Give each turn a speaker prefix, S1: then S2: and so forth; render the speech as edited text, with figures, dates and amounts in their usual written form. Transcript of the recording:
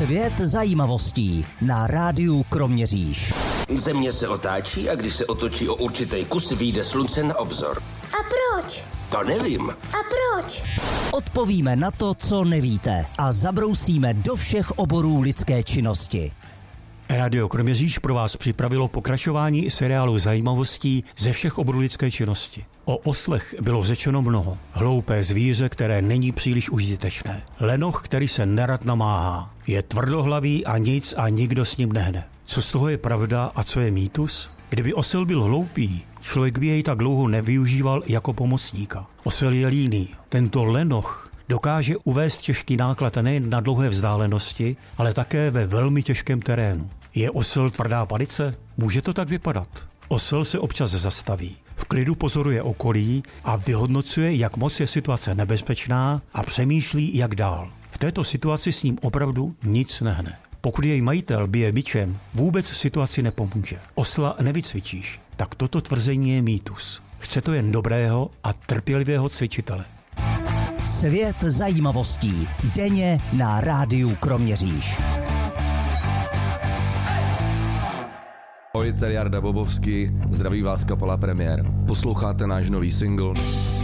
S1: Svět zajímavostí na rádiu Kroměříž.
S2: Země se otáčí a když se otočí o určitý kus, vyjde slunce na obzor.
S3: A proč?
S2: To nevím.
S3: A proč?
S1: Odpovíme na to, co nevíte a zabrousíme do všech oborů lidské činnosti.
S4: Rádio Kroměříž pro vás připravilo pokračování seriálu zajímavostí ze všech oborů lidské činnosti. O oslech bylo řečeno mnoho. Hloupé zvíře, které není příliš užitečné. Lenoch, který se nerad namáhá. Je tvrdohlavý a nic a nikdo s ním nehne. Co z toho je pravda a co je mýtus? Kdyby osel byl hloupý, člověk by jej tak dlouho nevyužíval jako pomocníka. Osel je líný. Tento lenoch dokáže uvést těžký náklad nejen na dlouhé vzdálenosti, ale také ve velmi těžkém terénu. Je osel tvrdá palice? Může to tak vypadat. Osel se občas zastaví. V klidu pozoruje okolí a vyhodnocuje, jak moc je situace nebezpečná a přemýšlí, jak dál. V této situaci s ním opravdu nic nehne. Pokud jej majitel bije bičem, vůbec situaci nepomůže. Osla nevycvičíš, tak toto tvrzení je mýtus. Chce to jen dobrého a trpělivého cvičitele.
S1: Svět zajímavostí denně na rádiu Kroměříž.
S5: Ahoj, tady Jarda Bobovský, zdraví vás kapela Premiér. Posloucháte náš nový single